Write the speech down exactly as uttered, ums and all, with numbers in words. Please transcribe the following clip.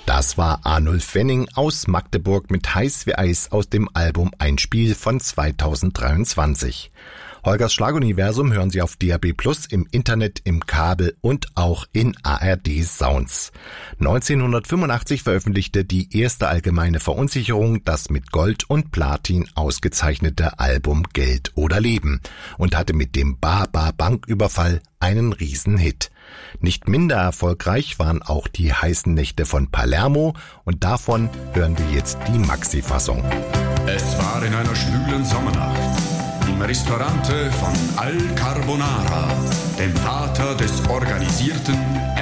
Das war Arnulf Wenning aus Magdeburg mit Heiß wie Eis aus dem Album Ein Spiel von zweitausenddreiundzwanzig. Holgers Schlaguniversum hören Sie auf D A B Plus, im Internet, im Kabel und auch in A R D Sounds. neunzehnhundertfünfundachtzig veröffentlichte die erste allgemeine Verunsicherung das mit Gold und Platin ausgezeichnete Album Geld oder Leben und hatte mit dem Ba-Ba-Banküberfall einen Riesenhit. Nicht minder erfolgreich waren auch die heißen Nächte von Palermo und davon hören wir jetzt die Maxi-Fassung. Es war in einer schwülen Sommernacht im Restaurante von Al Carbonara, dem Vater des organisierten